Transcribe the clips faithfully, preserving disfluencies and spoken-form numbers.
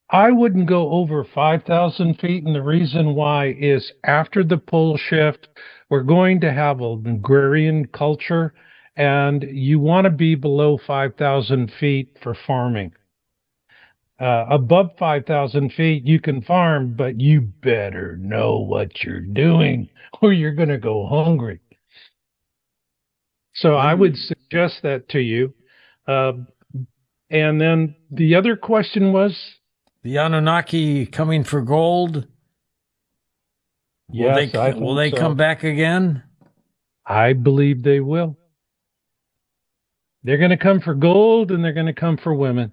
I wouldn't go over five thousand feet, and the reason why is after the pole shift, we're going to have an agrarian culture, and you want to be below five thousand feet for farming. Uh, above five thousand feet, you can farm, but you better know what you're doing or you're going to go hungry. So I When would do suggest that to you. Uh, and then the other question was, the Anunnaki coming for gold? Will they yes, I will think they come so. back again? I believe they will. They're going to come for gold and they're going to come for women.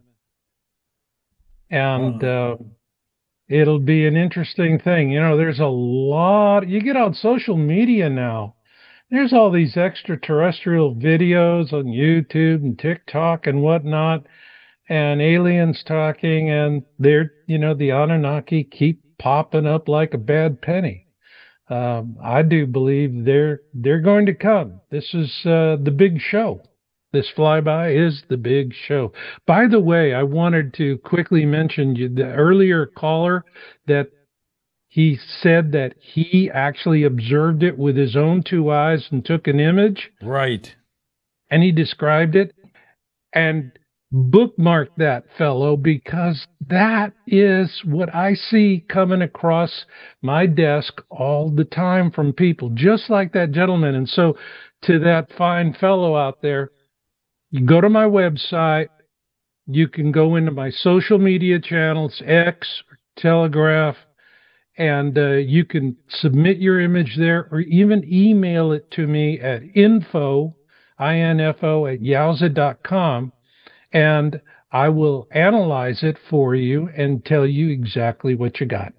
And Uh, uh, it'll be an interesting thing. You know, there's a lot, you get on social media now, there's all these extraterrestrial videos on YouTube and TikTok and whatnot, and aliens talking, and they're, you know, the Anunnaki keep popping up like a bad penny. Um, I do believe they're they're going to come. This is uh, the big show. This flyby is the big show. By the way, I wanted to quickly mention you, the earlier caller that he said that he actually observed it with his own two eyes and took an image right. and he described it, and bookmark that fellow, because that is what I see coming across my desk all the time from people just like that gentleman. And so to that fine fellow out there, you go to my website, you can go into my social media channels, X, Telegraph, and uh, you can submit your image there or even email it to me at info, I-N-F-O, at yowza dot com, and I will analyze it for you and tell you exactly what you got.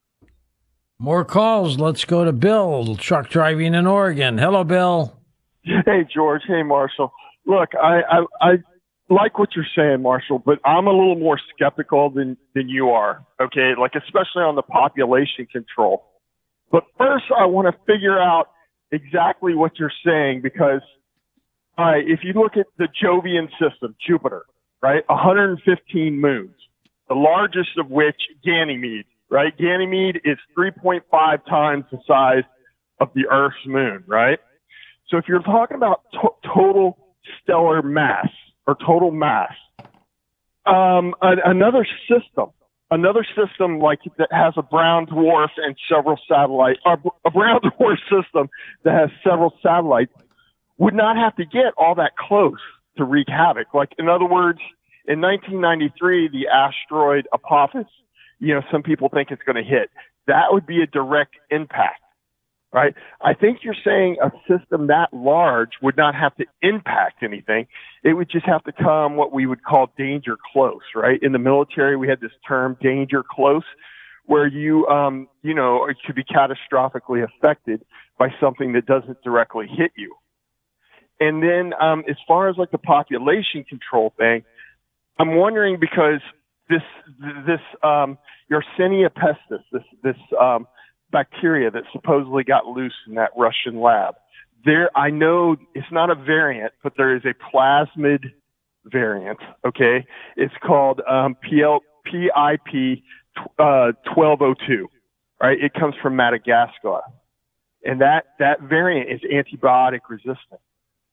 More calls. Let's go to Bill, truck driving in Oregon. Hello, Bill. Hey, George. Hey, Marshall. Look, I, I, I like what you're saying, Marshall, but I'm a little more skeptical than, than you are. Okay. Like, especially on the population control. But first, I want to figure out exactly what you're saying because, all right, if you look at the Jovian system, Jupiter, right, one hundred fifteen moons, the largest of which Ganymede, right? Ganymede is three point five times the size of the Earth's moon, right? So if you're talking about to- total stellar mass or total mass, um, a- another system, another system like that has a brown dwarf and several satellites, or a brown dwarf system that has several satellites would not have to get all that close to wreak havoc. Like, in other words, in nineteen ninety-three, the asteroid Apophis, you know, some people think it's going to hit. That would be a direct impact, right? I think you're saying a system that large would not have to impact anything. It would just have to come what we would call danger close, right? In the military, we had this term danger close, where you, um, you know, it could be catastrophically affected by something that doesn't directly hit you. And then, um, as far as like the population control thing, I'm wondering because this, this, um, Yersinia pestis, this, this, um, bacteria that supposedly got loose in that Russian lab. There, I know it's not a variant, but there is a plasmid variant. Okay, it's called um, P L, P I P uh, twelve oh two. Right, it comes from Madagascar, and that that variant is antibiotic resistant.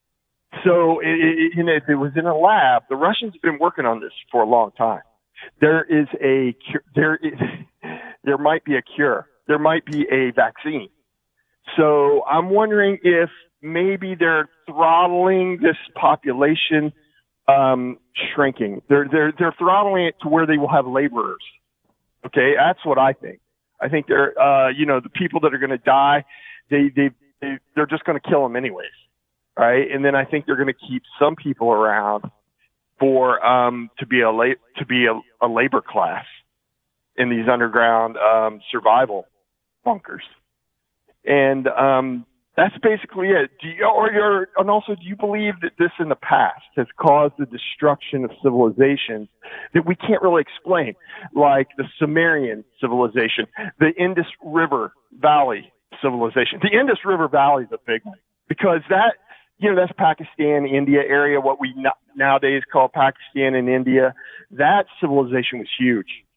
So, it, it, you know, if it was in a lab, the Russians have been working on this for a long time. There is a there is there might be a cure. There might be a vaccine. So I'm wondering if maybe they're throttling this population um, shrinking. They're they're they're throttling it to where they will have laborers. Okay, that's what I think. I think they're uh, you know, the people that are going to die, they they, they they're just going to kill them anyways, right? And then I think they're going to keep some people around for um, to be a la- to be a, a labor class in these underground um, survival bunkers. And um, that's basically it. Do you, or you're, and also, do you believe that this in the past has caused the destruction of civilizations that we can't really explain, like the Sumerian civilization, the Indus River Valley civilization? The Indus River Valley is a big one because that, you know, that's Pakistan, India area, what we no- nowadays call Pakistan and India. That civilization was huge.